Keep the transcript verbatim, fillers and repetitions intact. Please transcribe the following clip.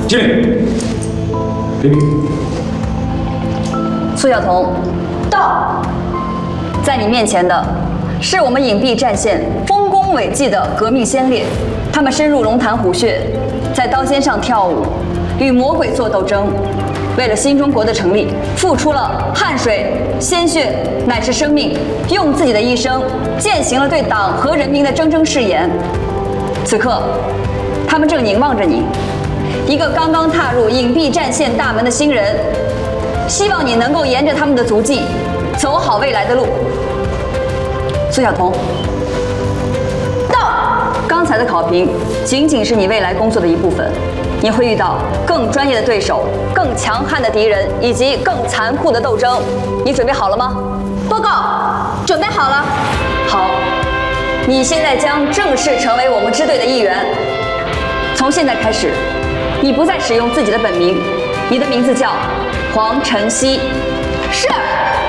敬礼。礼。 苏晓彤，到。在你面前的是我们隐蔽战线丰功伟绩的革命先烈，他们深入龙潭虎穴，在刀尖上跳舞，与魔鬼做斗争，为了新中国的成立，付出了汗水、鲜血乃至生命，用自己的一生践行了对党和人民的铮铮誓言。此刻，他们正凝望着你，一个刚刚踏入隐蔽战线大门的新人，希望你能够沿着他们的足迹，走好未来的路。苏晓彤，到。刚才的考评仅仅是你未来工作的一部分，你会遇到更专业的对手、更强悍的敌人以及更残酷的斗争。你准备好了吗？ 报告，准备好了。 好，你现在将正式成为我们支队的一员。从现在开始，你不再使用自己的本名，你的名字叫黄晨曦。 是。